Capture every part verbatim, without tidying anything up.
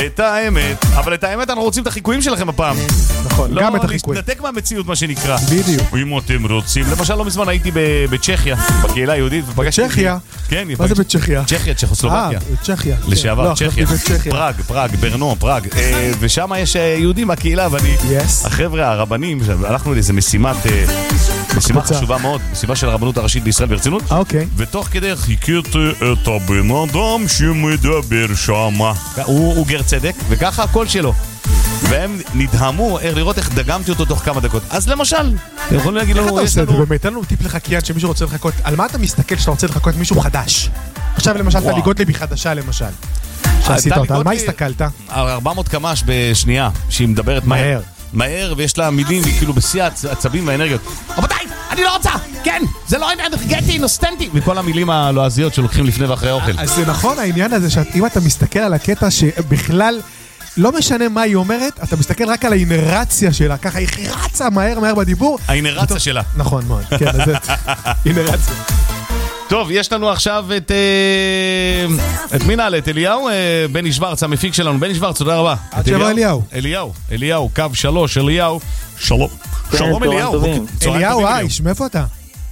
את האמת, אבל את האמת אנחנו רוצים את החיקויים שלכם הפעם. נכון, גם את החיקויים. לא להתנתק מהמציאות מה שנקרא. בדיוק. אם אתם רוצים, למשל לא מזמן הייתי בצ'כיה, בקהילה היהודית, בצ'כיה? כן, מה זה בצ'כיה? צ'כיה, צ'כוסלובקיה. אה, צ'כיה. לשעבר, צ'כיה. פראג, פראג, ברנו, פראג. ושם יש יהודים בקהילה, ואני, החבר'ה, הרבנים, הלכנו לאיזו משימת, משימה חשובה מאוד, משימה של הרבנות הראשית בישראל ברצינות. אוקיי. ותוך כדי חיכיתי את הבן אדם שמדבר שמה. הוא גר צדק, וככה הקול שלו. והם נדהמו לראות איך דגמתי אותו תוך כמה דקות. אז למשל, יכולים להגיד לנו... איך אתה עושה את זה? באמת, תן לנו טיפ לחקיין שמישהו רוצה לחכות. על מה אתה מסתכל שאתה רוצה לחכות מישהו חדש? עכשיו למשל, טלי גוטליב חדשה למשל. שעשית אותה, על מה הסתכלת? ארבע מאות קמ"ש בשנייה, שהיא מדברת מהר. מהר, ויש לה מילים, כאילו בשיא העצבים והאנרגיות. רבותיי, אני לא רוצה! כן! זה לא אנרגטי, נוסטנטי! וכל המילים הלועזיות שלוקחים לפני ואחרי אוכל. אז זה נכון העניין הזה, שאם אתה מסתכל על הקטע שבכלל לא משנה מה היא אומרת, אתה מסתכל רק על האינרציה שלה, ככה היא רצה מהר מהר בדיבור. האינרציה שלה. נכון מאוד, כן, אז זה אינרציה. טוב, יש לנו עכשיו את... את מי נעלה? את אליהו? בני שוורץ, המפיק שלנו. בני שוורץ, תודה רבה. עד שבא אליהו. אליהו, אליהו, קו שלוש, אליהו. שלום. שלום אליהו. אליהו, אייש, מאיפה אתה?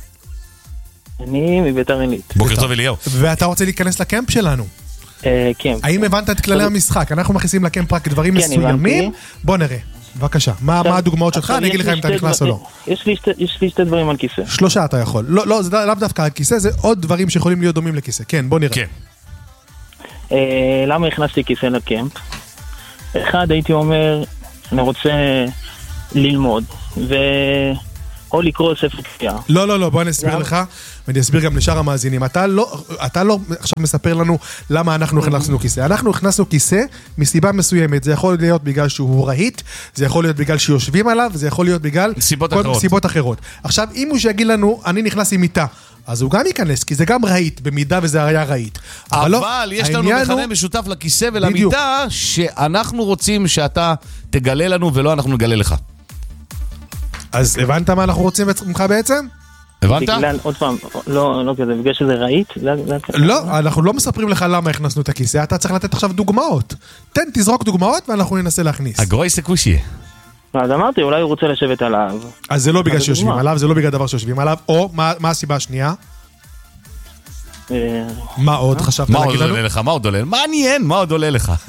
אני מביתר עילית. בוקר טוב אליהו. ואתה רוצה להיכנס לקמפ שלנו? כן. האם הבנת את כללי המשחק? אנחנו מכניסים לקמפ רק דברים מסוימים. בוא נראה. בבקשה, מה הדוגמאות שלך? אני אגיד לך אם אתה נכנס או לא. יש לי שתי דברים על כיסא. שלושה אתה יכול. לא, זה לאו דווקא על כיסא, זה עוד דברים שיכולים להיות דומים לכיסא. כן, בוא נראה. כן. למה הכנסתי כיסא לקמפ? אחד, הייתי אומר, אני רוצה ללמוד, ו... או לקרוא ספר קריאה. לא, לא, לא, בוא אני אסביר לך, ואני אסביר גם לשאר המאזינים. אתה לא, אתה לא עכשיו מספר לנו למה אנחנו הכנסנו כיסא. אנחנו הכנסנו כיסא מסיבה מסוימת. זה יכול להיות בגלל שהוא רהיט, זה יכול להיות בגלל שיושבים עליו, זה יכול להיות בגלל סיבות כל אחרות. סיבות אחרות. עכשיו, אם הוא שיגיד לנו, אני נכנס עם מיטה, אז הוא גם ייכנס, כי זה גם רהיט, במידה וזה היה רהיט. אבל, אבל לא, יש לנו מכנה משותף לכיסא ולמיטה, שאנחנו רוצים שאתה תגלה לנו ולא אנחנו נגלה לך. אז הבנת מה אנחנו רוצים ממך בעצם? הבנת? בגלל, עוד פעם, לא, לא כזה, בגלל שזה רהיט? לא, אנחנו לא מספרים לך למה הכנסנו את הכיסא, אתה צריך לתת עכשיו דוגמאות. תן, תזרוק דוגמאות ואנחנו ננסה להכניס. הגרוי סקושי. אז אמרתי, אולי הוא רוצה לשבת עליו. אז זה לא בגלל שיושבים עליו, זה לא בגלל דבר שיושבים עליו, או מה הסיבה השנייה? מה עוד חשבת להגיד לנו? מה עוד עולה לך? מה עוד עולה? מעניין, מה עוד עולה לך?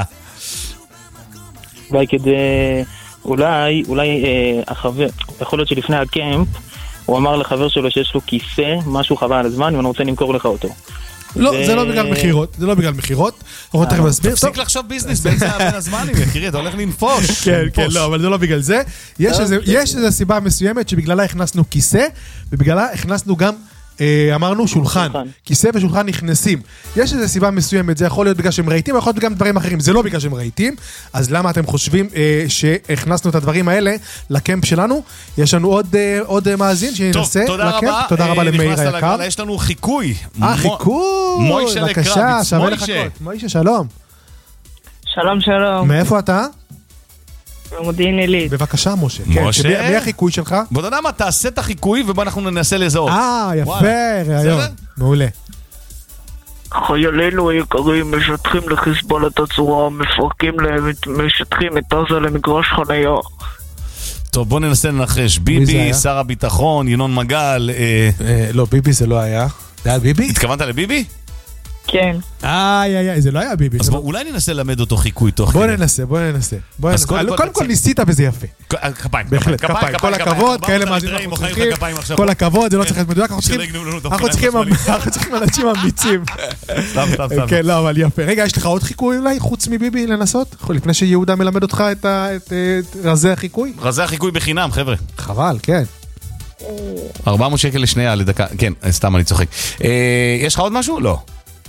אולי כדי... אולי, אולי אה, החבר, יכול להיות שלפני הקמפ, הוא אמר לחבר שלו שיש לו כיסא, משהו חבל על הזמן, ואני רוצה למכור לך אותו. לא, זה לא בגלל מחירות, זה לא בגלל מחירות. תפסיק לחשוב ביזנס באמצע בין הזמנים, יקירי, אתה הולך לנפוש. כן, כן, לא, אבל זה לא בגלל זה. יש איזו סיבה מסוימת שבגללה הכנסנו כיסא, ובגללה הכנסנו גם... אמרנו שולחן, כיסא ושולחן נכנסים. יש איזו סיבה מסוימת, זה יכול להיות בגלל שהם ראיתים, יכול להיות גם דברים אחרים, זה לא בגלל שהם ראיתים. אז למה אתם חושבים שהכנסנו את הדברים האלה לקמפ שלנו? יש לנו עוד מאזין שינסה לקמפ. תודה רבה למאיר היקר. יש לנו חיקוי. אה, חיקוי. מוישה בבקשה, שווה לחכות. מוישה, שלום. שלום, שלום. מאיפה אתה? במודיעין עילית. בבקשה, משה. משה? מי החיקוי שלך? בוא יודע מה, תעשה את החיקוי ובוא אנחנו ננסה לזהות. אה, יפה, רעיון. מעולה. חיילינו היקרים משטחים לחיזבאללה את הצורה, מפרקים להם, משטחים את עזה למגרש חניה. טוב, בוא ננסה לנחש. ביבי, שר הביטחון, ינון מגל. לא, ביבי זה לא היה. זה היה ביבי? התכוונת לביבי? כן. איי, איי, איי, זה לא היה ביבי. אז אולי ננסה ללמד אותו חיקוי תוך כדי. בוא ננסה, בוא ננסה. קודם כל ניסית וזה יפה. כפיים, בהחלט, כפיים, כל הכבוד, כאלה מאזינים אנחנו צריכים. כל הכבוד, זה לא צריך להיות מדויק, אנחנו צריכים אנשים אמיצים. סתם, סתם, סתם. כן, לא, אבל יפה. רגע, יש לך עוד חיקוי אולי, חוץ מביבי לנסות? לפני שיהודה מלמד אותך את רזי החיקוי? רזי החיקוי בחינם, חבר'ה. חבל, כן. ארבע מאות שקל לשנייה לדקה. כן, סתם אני צוחק. יש לך עוד משהו? לא.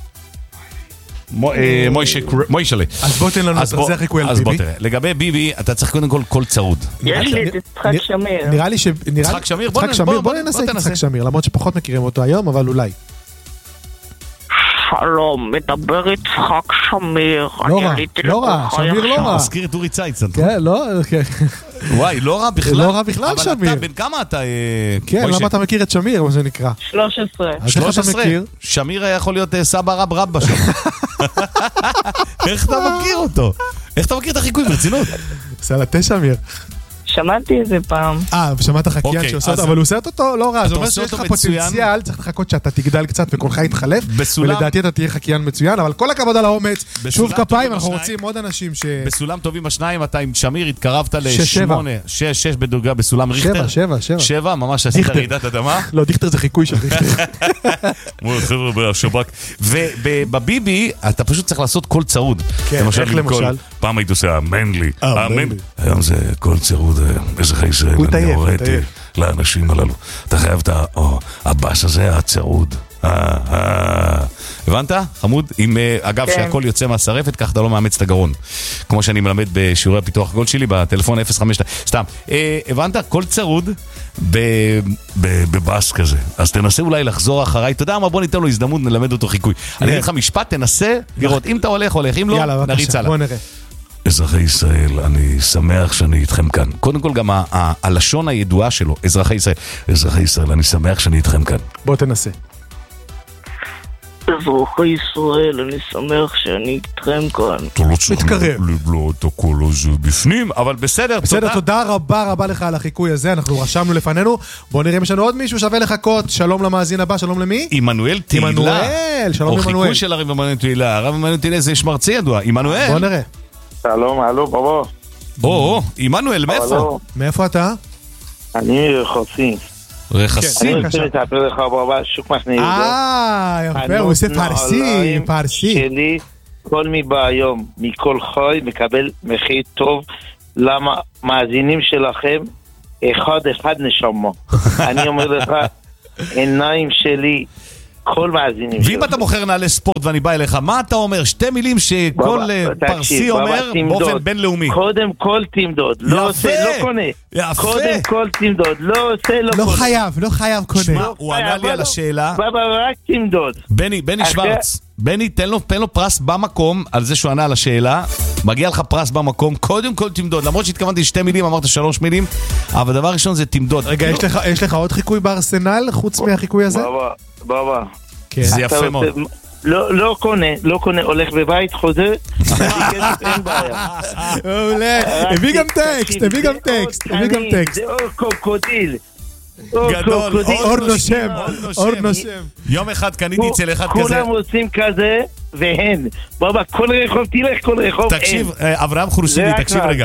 מוישלה. אז בוא תן לנו זה חיקוי על ביבי. אז בוא תראה, לגבי ביבי אתה צריך קודם כל קול צרוד. יש לי את יצחק שמיר. נראה לי ש... יצחק שמיר? בוא ננסה את יצחק שמיר, למרות שפחות מכירים אותו היום, אבל אולי. שלום, מדבר יצחק שמיר. לא רע, לא רע, שמיר לא רע. מזכיר את אורי צייצן. כן, לא, כן. וואי, לא רע בכלל. לא רע בכלל שמיר. אבל אתה, בין כמה אתה... כן, למה אתה מכיר את שמיר, מה שנקרא? שלוש עשרה. שלוש עשרה. שמיר היה יכול להיות סבא רב רב בשם. איך אתה מכיר אותו? איך אתה מכיר את החיקוי ברצינות? עושה לה תשע, אמיר. שמעתי איזה פעם. אה, ושמעת חקיין אוקיי, שעושה אותו, אז- אבל הוא עושה אותו לא רע. זה אומר עושה שיש לך אותו מצוין. פוטנציאל, צריך לחכות שאתה תגדל קצת וקולך יתחלף. בסולם- ולדעתי אתה תהיה חקיין מצוין, אבל כל הכבוד על האומץ. בסולם שוב כפיים, טובים אנחנו השניים. רוצים עוד אנשים ש... בסולם טובים השניים, אתה עם שמיר התקרבת שש, שבע. לשמונה, שש, שש בדרגה בסולם ריכטר. שבע, שבע, שבע. שבע, ממש עשית דיכטר. רעידת אדמה. לא, דיכטר זה חיקוי של דיכטר. מול חבר'ה בשב"כ. ובביבי, אתה פשוט צריך לעשות קול צרוד. כן, איך עם למשל? קול- פעם היית עושה אמן לי, אמן אמן. לי. היום זה קול צרוד, אה, אזרחי ישראל. הוא אני טייף, הוא הוריתי טייף. לאנשים הללו. אתה חייב את ה- או, הבאס הזה, הצרוד. אה, אה. הבנת? חמוד? עם, אה, אגב, כן. שהכל יוצא מהשרפת, כך אתה לא מאמץ את הגרון. כמו שאני מלמד בשיעורי הפיתוח הגול שלי, בטלפון אפס חמש שתיים. סתם. אה, הבנת? קול צרוד ב- ב- בבאס כזה. אז תנסה אולי לחזור אחריי. אתה יודע מה? בוא ניתן לו הזדמנות, נלמד אותו חיקוי. אני אגיד לך משפט, תנסה לראות. אם אתה הולך, הולך. אם לא, יאללה, נריץ בבקשה, הלאה. בוא נראה. אזרחי ישראל, אני שמח שאני איתכם כאן. קודם כל גם ה- ה- הלשון הידועה שלו, אזרחי ישראל. אזרחי ישראל, אני שמח שאני איתכם כאן. בוא תנסה. אזרחי ישראל, אני שמח שאני איתכם כאן. אתה לא צריך מתקרב. לבלוע את הקול הזה בפנים, אבל בסדר, בסדר, תודה. תודה רבה רבה לך על החיקוי הזה, אנחנו רשמנו לפנינו. בוא נראה אם יש לנו עוד מישהו שווה לחכות. שלום למאזין הבא, שלום למי? עמנואל תהילה. עמנואל, שלום או עמנואל. חיקוי של הרב עמנואל תהילה. הרב עמנואל תהילה זה איש מרצי ידוע. עמנואל. בוא נראה. שלום, הלו, בבוא. או, עמנואל, מאיפה? הלו, מאיפה אתה? אני חוסי. רכסים. אני בבקשה. רוצה לספר לך בבא, שוק מחנה יהודה. אה, יפה, הוא עושה פרסי, פרסי. שלי, כל מי בא היום מכל חי מקבל מחיר טוב. למה מאזינים שלכם אחד אחד נשמה. אני אומר לך, עיניים שלי, כל מאזינים ואם אתה מוכר נעלי ספורט ואני בא אליך, מה אתה אומר? שתי מילים שכל בבא, אה, תקשיב, פרסי בבא, אומר תמדוד. באופן בינלאומי. קודם כל תמדוד, יפה. לא עושה, לא קונה. יפה. קודם כל תמדוד, לא עושה, לא לא קונה. חייב, לא חייב קונה. שמע, הוא ענה לי אבל על לא. השאלה. בבא, רק תמדוד. בני, בני אחרי- שוורץ, בני, תן לו, תן לו פרס במקום על זה שהוא ענה על השאלה. מגיע לך פרס במקום, קודם כל תמדוד. למרות שהתכוונתי שתי מילים, אמרת שלוש מילים, אבל דבר ראשון זה תמדוד. רגע, יש לך- יש לך עוד חיקוי בארסנל חוץ מהחיקוי הזה? בבא, בבא. כן. זה אתה יפה רוצה- מאוד. לא, לא קונה, לא קונה, הולך בבית, חוזר, מביא כסף, אין בעיה. מעולה. הביא גם טקסט, הביא גם טקסט, הביא גם טקסט. זה אור קוקודיל. אור גדול, קוקודיל. אור נושם, אור נושם. יום אחד קניתי אצל אחד כזה. כולם רוצים כזה, והן. בבא, כל רחוב תלך, כל רחוב אין. תקשיב, אה, אברהם חורשידי, זה רק תקשיב נהג. רגע.